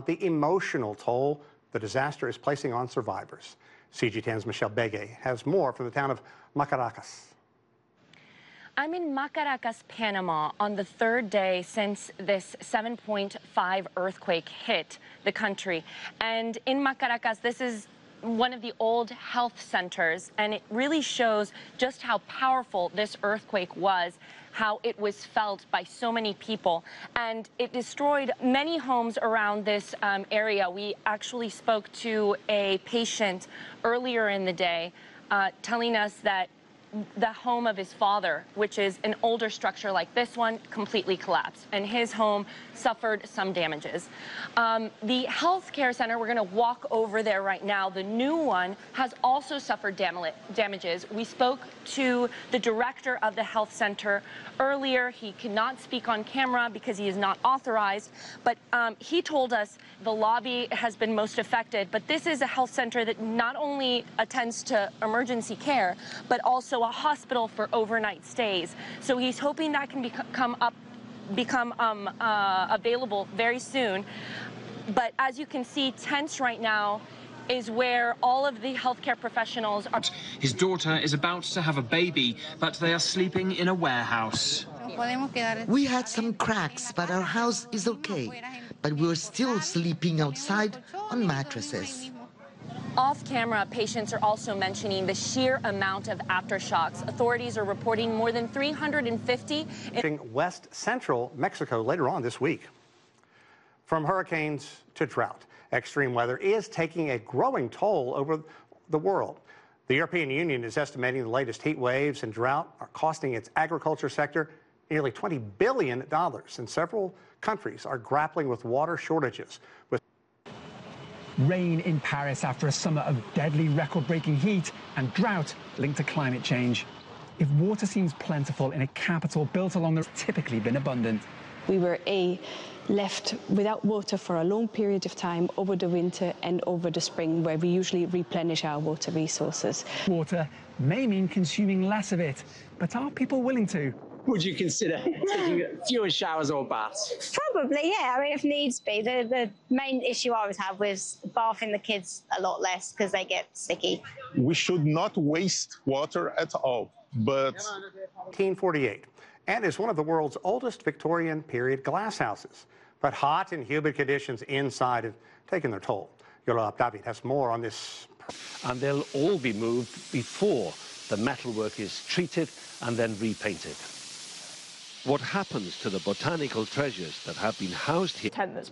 about the emotional toll the disaster is placing on survivors. CG10's Michelle Begay has more from the town of Macaracas. I'm in Macaracas, Panama, on the third day since this 7.5 earthquake hit the country. And in Macaracas, this is one of the old health centers, and it really shows just how powerful this earthquake was, how it was felt by so many people. And it destroyed many homes around this area. We actually spoke to a patient earlier in the day telling us that the home of his father, which is an older structure like this one, completely collapsed, and his home suffered some damages. The health care center, we're going to walk over there right now. The new one has also suffered damages. We spoke to the director of the health center earlier. He cannot speak on camera because he is not authorized, but he told us the lobby has been most affected. But this is a health center that not only attends to emergency care, but also a hospital for overnight stays. So he's hoping that can become available very soon. But as you can see, tents right now is where all of the healthcare professionals are. His daughter is about to have a baby, but they are sleeping in a warehouse. We had some cracks, but our house is okay. But we're still sleeping outside on mattresses. Off camera, patients are also mentioning the sheer amount of aftershocks. Authorities are reporting more than 350 in west central Mexico later on this week. From hurricanes to drought, extreme weather is taking a growing toll over the world. The European Union is estimating the latest heat waves and drought are costing its agriculture sector nearly $20 billion, and several countries are grappling with water shortages. Rain in Paris after a summer of deadly record-breaking heat and drought linked to climate change. If water seems plentiful in a capital built along the typically been abundant. We were left without water for a long period of time over the winter and over the spring, where we usually replenish our water resources. Water may mean consuming less of it, but are people willing to? Would you consider taking fewer showers or baths? Probably, yeah. I mean, if needs be. The main issue I always have was bathing the kids a lot less because they get sticky. We should not waste water at all, but... 1848, and is one of the world's oldest Victorian period glass houses. But hot and humid conditions inside have taken their toll. Yola Abdavid has more on this. And they'll all be moved before the metalwork is treated and then repainted. What happens to the botanical treasures that have been housed here?